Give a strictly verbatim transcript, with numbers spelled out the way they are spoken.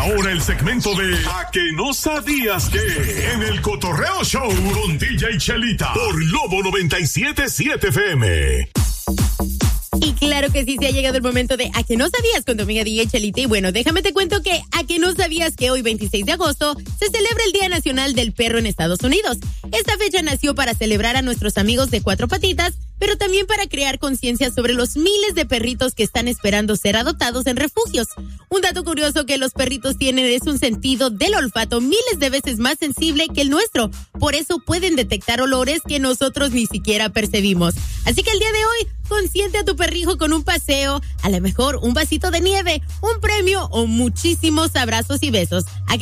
ahora el segmento de A que no sabías que en el Cotorreo Show con D J Chelita por Lobo noventa y siete punto siete F M. Y claro que sí, se ha llegado el momento de A que no sabías con tu amiga D J Chelita. Y bueno, déjame te cuento que A que no sabías que hoy, veintiséis de agosto, se celebra el Día Nacional del Perro en Estados Unidos. Esta fecha nació para celebrar a nuestros amigos de cuatro patitas, pero también para crear conciencia sobre los miles de perritos que están esperando ser adoptados en refugios. Un dato curioso que los perritos tienen es un sentido del olfato miles de veces más sensible que el nuestro. Por eso pueden detectar olores que nosotros ni siquiera percibimos. Así que el día de hoy, consiente a tu perrijo con un paseo, a lo mejor un vasito de nieve, un premio o muchísimos abrazos y besos.